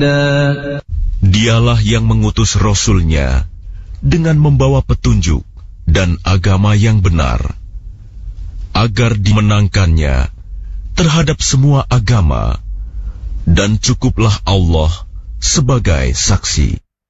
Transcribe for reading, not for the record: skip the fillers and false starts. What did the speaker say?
رشدا. Dialah yang mengutus Rasul-Nya dengan membawa petunjuk dan agama yang benar, agar dimenangkannya terhadap semua agama, dan cukuplah Allah sebagai saksi.